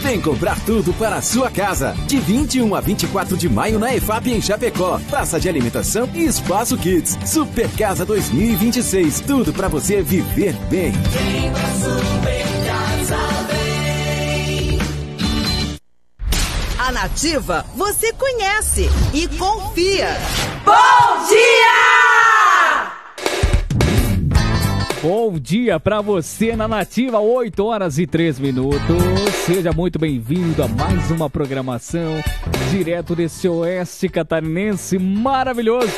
Vem comprar tudo para a sua casa. De 21 a 24 de maio na EFAP em Chapecó. Praça de alimentação e espaço Kids. Super Casa 2026. Tudo para você viver bem. Vem pra Super Casa, vem. A Nativa você conhece e confia. Bom dia! Bom dia pra você na Nativa, 8 horas e 3 minutos. Seja muito bem-vindo a mais uma programação direto desse oeste catarinense maravilhoso.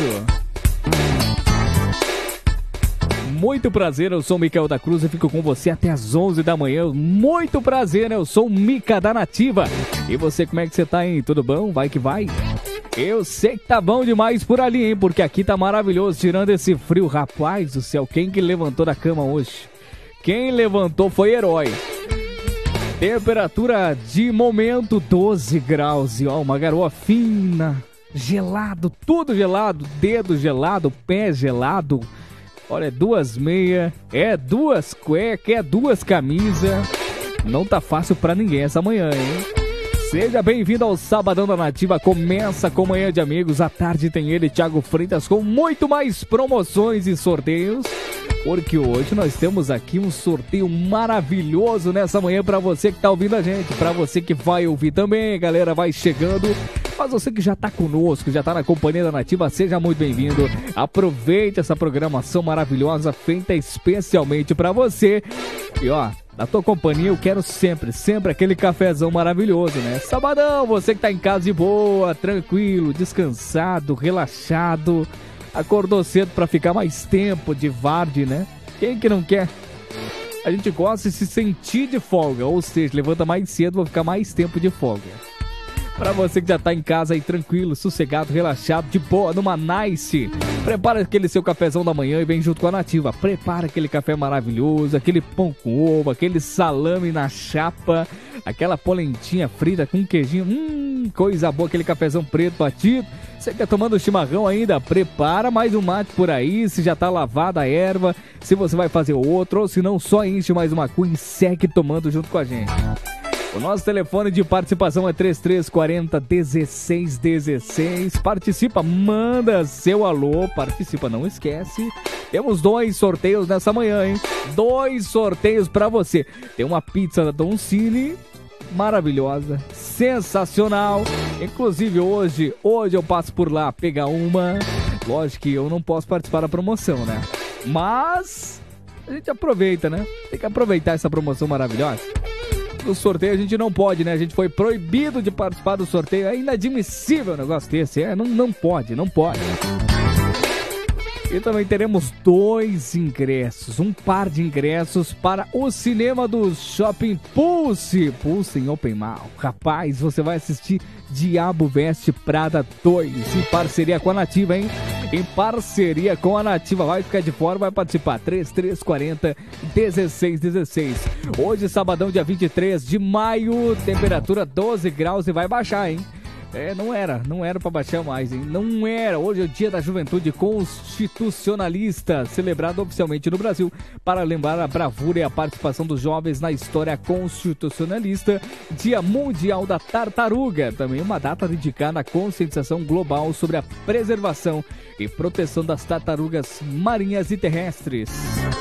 Muito prazer, eu sou o Micael da Cruz e fico com você até as 11 da manhã. Muito prazer, eu sou o Mica da Nativa. E você, como é que você tá, hein? Tudo bom? Vai que vai? Eu sei que tá bom demais por ali, hein? Porque aqui tá maravilhoso, tirando esse frio. Rapaz do céu, quem que levantou da cama hoje? Quem levantou foi herói. Temperatura de momento 12 graus e ó, uma garoa fina. Gelado, tudo gelado. Dedo gelado, pé gelado. Olha, é 2 meias, é 2 cuecas, é 2 camisas. Não tá fácil pra ninguém essa manhã, hein? Seja bem-vindo ao Sabadão da Nativa. Começa com Manhã de Amigos. À tarde tem ele, Thiago Freitas, com muito mais promoções e sorteios. Porque hoje nós temos aqui um sorteio maravilhoso nessa manhã para você que tá ouvindo a gente. Para você que vai ouvir também, galera, vai chegando. Mas você que já tá conosco, já tá na companhia da Nativa, seja muito bem-vindo. Aproveite essa programação maravilhosa feita especialmente para você. E ó, na tua companhia eu quero sempre aquele cafezão maravilhoso, né? Sabadão, você que tá em casa de boa, tranquilo, descansado, relaxado, acordou cedo pra ficar mais tempo de varde, né? Quem que não quer? A gente gosta de se sentir de folga, ou seja, levanta mais cedo pra ficar mais tempo de folga. Pra você que já tá em casa aí tranquilo, sossegado, relaxado, de boa, numa nice, prepara aquele seu cafezão da manhã e vem junto com a Nativa. Prepara aquele café maravilhoso, aquele pão com ovo, aquele salame na chapa, aquela polentinha frita com queijinho, coisa boa, aquele cafezão preto batido. Você quer tomando chimarrão ainda? Prepara mais um mate por aí, se já tá lavada a erva, se você vai fazer outro, ou se não, só enche mais uma cunha e segue tomando junto com a gente. O nosso telefone de participação é 3340-1616. Participa, manda seu alô, participa, não esquece. Temos 2 sorteios nessa manhã, hein? 2 sorteios pra você. Tem uma pizza da Don Cine, maravilhosa, sensacional. Inclusive hoje eu passo por lá pegar uma. Lógico que eu não posso participar da promoção, né? Mas a gente aproveita, né? Tem que aproveitar essa promoção maravilhosa. No sorteio a gente não pode, né? A gente foi proibido de participar do sorteio. É inadmissível um negócio desse. Não pode. E também teremos 2 ingressos, um par de ingressos para o cinema do Shopping Pulse. Pulse em Open Mall. Rapaz, você vai assistir Diabo Veste Prada 2 em parceria com a Nativa, hein? Em parceria com a Nativa. Vai ficar de fora, vai participar. 3340-1616. Hoje, sabadão, dia 23 de maio, temperatura 12 graus e vai baixar, hein? Não era pra baixar mais, hein? Não era. Hoje é o Dia da Juventude Constitucionalista, celebrado oficialmente no Brasil, para lembrar a bravura e a participação dos jovens na história constitucionalista. Dia Mundial da Tartaruga, também uma data dedicada à conscientização global sobre a preservação e proteção das tartarugas marinhas e terrestres.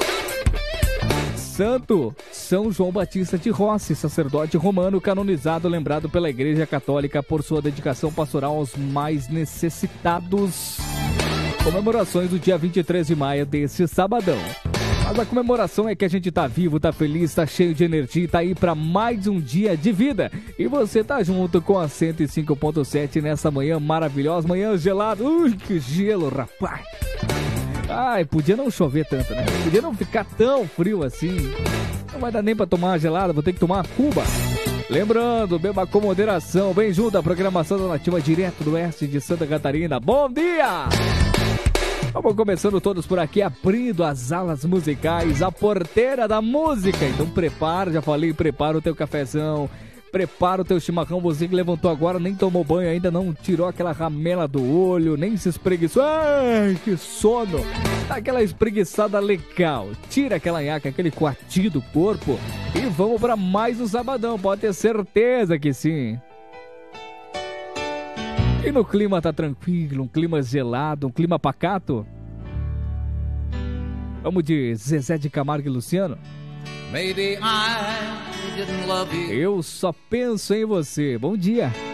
Santo São João Batista de Rossi, sacerdote romano canonizado, lembrado pela Igreja Católica por sua dedicação pastoral aos mais necessitados. Comemorações do dia 23 de maio desse sabadão. Mas a comemoração é que a gente tá vivo, tá feliz, tá cheio de energia, tá aí pra mais um dia de vida. E você tá junto com a 105.7 nessa manhã maravilhosa, manhã gelada. Ui, que gelo, rapaz! Ai, podia não chover tanto, né? Podia não ficar tão frio assim. Não vai dar nem pra tomar uma gelada, vou ter que tomar uma cuba. Lembrando, beba com moderação. Vem junto à programação da Nativa direto do oeste de Santa Catarina. Bom dia! Vamos começando todos por aqui, abrindo as alas musicais, a porteira da música. Então prepara, já falei, prepara o teu cafezão. Prepara o teu chimarrão, você que levantou agora, nem tomou banho ainda, não tirou aquela ramela do olho, nem se espreguiçou. Ai, que sono! Dá aquela espreguiçada legal. Tira aquela nhaca, aquele coati do corpo e vamos para mais um sabadão, pode ter certeza que sim. E no clima tá tranquilo, um clima gelado, um clima pacato. Vamos de Zezé de Camargo e Luciano. Maybe I didn't love you. Eu só penso em você. Bom dia.